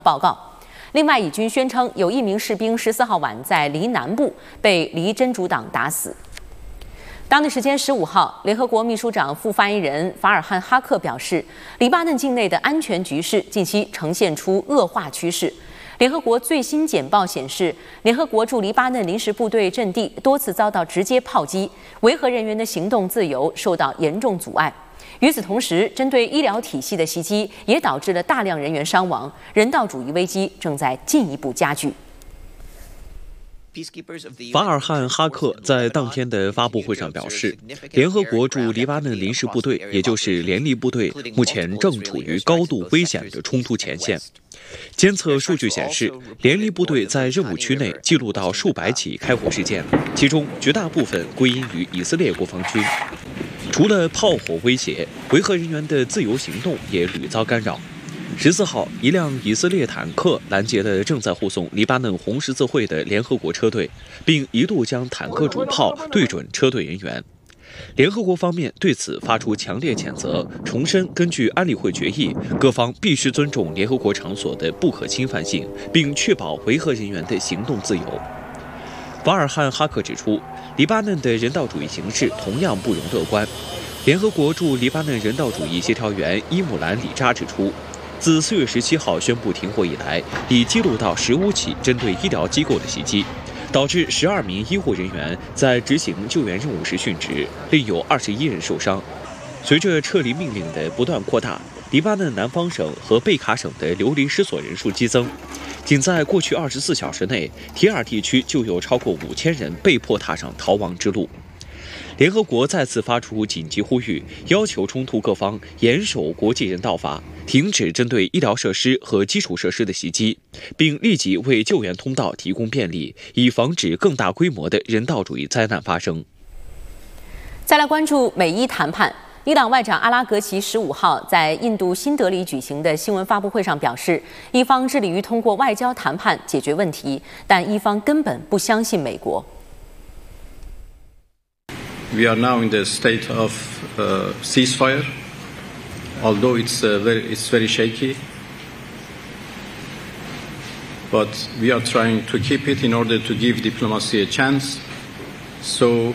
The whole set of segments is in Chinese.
报告。另外，以军宣称有1名士兵14号晚在黎南部被黎真主党打死。当地时间15号，联合国秘书长副发言人法尔汉·哈克表示，黎巴嫩境内的安全局势近期呈现出恶化趋势。联合国最新简报显示，联合国驻黎巴嫩临时部队阵地多次遭到直接炮击，维和人员的行动自由受到严重阻碍。与此同时，针对医疗体系的袭击也导致了大量人员伤亡，人道主义危机正在进一步加剧。 法尔汉·哈克在当天的发布会上表示，联合国驻黎巴嫩临时部队，也就是联黎部队，目前正处于高度危险的冲突前线。监测数据显示，联黎部队在任务区内记录到数百起开火事件，其中绝大部分归因于以色列国防军。除了炮火威胁，维和人员的自由行动也屡遭干扰。14号，一辆以色列坦克拦截了正在护送黎巴嫩红十字会的联合国车队，并一度将坦克主炮对准车队人员。联合国方面对此发出强烈谴责，重申根据安理会决议，各方必须尊重联合国场所的不可侵犯性，并确保维和人员的行动自由。法尔汉·哈克指出，黎巴嫩的人道主义形势同样不容乐观。联合国驻黎巴嫩人道主义协调员伊姆兰·里扎指出，自4月17号宣布停火以来，已记录到15起针对医疗机构的袭击，导致12名医护人员在执行救援任务时殉职，另有21人受伤。随着撤离命令的不断扩大，黎巴嫩南方省和贝卡省的流离失所人数激增。仅在过去24小时内，提尔地区就有超过5000人被迫踏上逃亡之路。联合国再次发出紧急呼吁，要求冲突各方严守国际人道法，停止针对医疗设施和基础设施的袭击，并立即为救援通道提供便利，以防止更大规模的人道主义灾难发生。 再来关注美伊谈判。伊朗外长阿拉格齐15号在印度新德里举行的新闻发布会上表示，伊方致力于通过外交谈判解决问题，但伊方根本不相信美国。 We are now in the state of ceasefire, although it's very shaky, but we are trying to keep it in order to give diplomacy a chance. So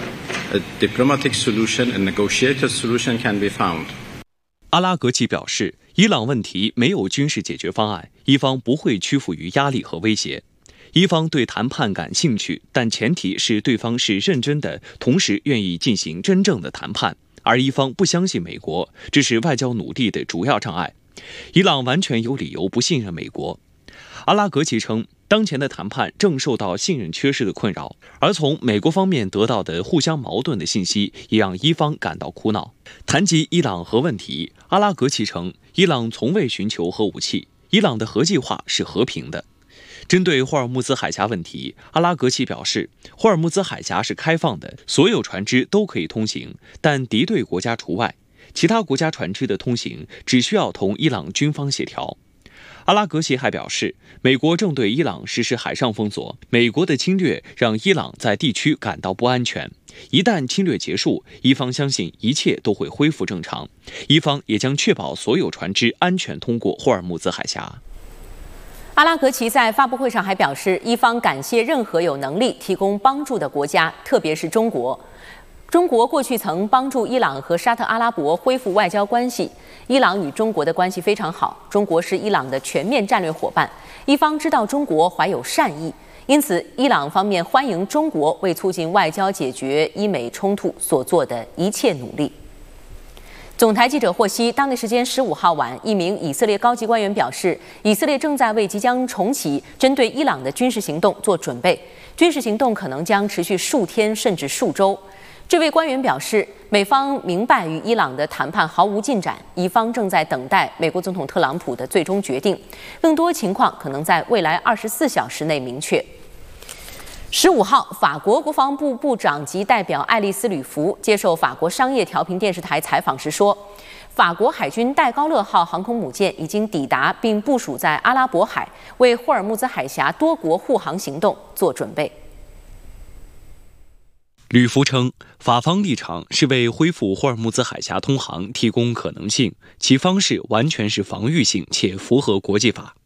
a diplomatic solution, a negotiated solution can be found. 阿拉格齐表示，伊朗问题没有军事解决方案，伊方不会屈服于压力和威胁。伊方对谈判感兴趣，但前提是对方是认真的，同时愿意进行真正的谈判。而伊方不相信美国，这是外交努力的主要障碍。伊朗完全有理由不信任美国。阿拉格齐称，当前的谈判正受到信任缺失的困扰，而从美国方面得到的互相矛盾的信息也让伊方感到苦恼。谈及伊朗核问题，阿拉格齐称，伊朗从未寻求核武器，伊朗的核计划是和平的。针对霍尔木兹海峡问题，阿拉格齐表示，霍尔木兹海峡是开放的，所有船只都可以通行，但敌对国家除外，其他国家船只的通行只需要同伊朗军方协调。阿拉格齐还表示，美国正对伊朗实施海上封锁，美国的侵略让伊朗在地区感到不安全。一旦侵略结束，伊方相信一切都会恢复正常，伊方也将确保所有船只安全通过霍尔木兹海峡。 阿拉格齐在发布会上还表示，伊方感谢任何有能力提供帮助的国家，特别是中国。中国过去曾帮助伊朗和沙特阿拉伯恢复外交关系，伊朗与中国的关系非常好，中国是伊朗的全面战略伙伴。伊方知道中国怀有善意，因此伊朗方面欢迎中国为促进外交解决伊美冲突所做的一切努力。总台记者获悉，当地时间15号晚，一名以色列高级官员表示，以色列正在为即将重启针对伊朗的军事行动做准备，军事行动可能将持续数天甚至数周。这位官员表示，美方明白与伊朗的谈判毫无进展，伊方正在等待美国总统特朗普的最终决定，更多情况可能在未来24小时内明确。15号，法国国防部部长级代表爱丽丝·吕弗接受法国商业调频电视台采访时说，法国海军戴高乐号航空母舰已经抵达并部署在阿拉伯海，为霍尔木兹海峡多国护航行动做准备。 吕弗称，法方立场是为恢复霍尔木兹海峡通航提供可能性，其方式完全是防御性且符合国际法。